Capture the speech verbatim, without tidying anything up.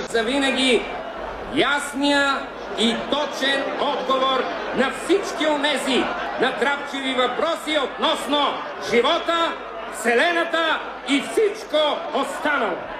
за винаги ясния и точен отговор на всички онези натрапчиви въпроси относно живота, Вселената и всичко останало.